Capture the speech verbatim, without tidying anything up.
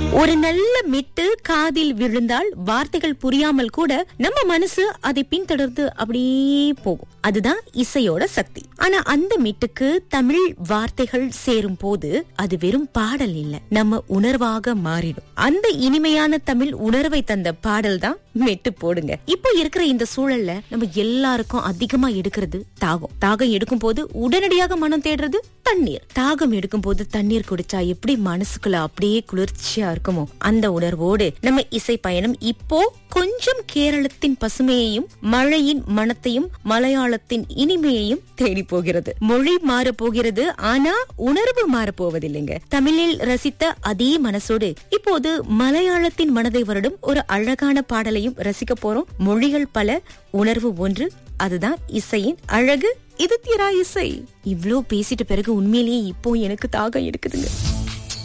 ஒரு நல்ல மெட்டு காதில் விழுந்தால் வார்த்தைகள் புரியாமல் கூட நம்ம மனசு அதை பின்தொடர்ந்து அப்படியே போகும். அதுதான் இசையோட சக்தி. ஆனா அந்த மெட்டுக்கு தமிழ் வார்த்தைகள் சேரும் போது அது வெறும் பாடல் இல்ல, நம்ம உணர்வாக மாறிடும். அந்த இனிமையான தமிழ் உணர்வை தந்த பாடல் தான் மெட்டு போடுங்க. இப்போ இருக்கிற இந்த சூழல்ல நம்ம எல்லாருக்கும் அதிகமா எடுக்கிறது தாகம். தாகம் எடுக்கும் போது உடனடியாக மனம் தேடுறது தண்ணீர். தாகம் எடுக்கும் போது தண்ணீர் குடிச்சா எப்படி மனசுக்குள்ள அப்படியே குளிர்ச்சியா இருக்குமோ, அந்த உணர்வோடு நம்ம இசை பயணம் இப்போ கொஞ்சம் கேரளத்தின் பசுமையையும் மழையின் மனத்தையும் மலையாளத்தின் இனிமையையும் தேடி போகிறது. மொழி மாற போகிறது, ஆனா உணர்வு மாற போவதில்லைங்க. தமிழில் ரசித்த அதே மனசோடு இப்போது மலையாளத்தின் மனதை வருடும் ஒரு அழகான பாடலையும் ரசிக்க போறோம். மொழிகள் பல, உணர்வு ஒன்று. அதுதான் இசையின் அழகு. இது தீரா இசை. இவ்ளோ பேசிட்ட பிறகு உண்மையிலேயே இப்போ எனக்கு தாகம் எடுக்குதுங்க.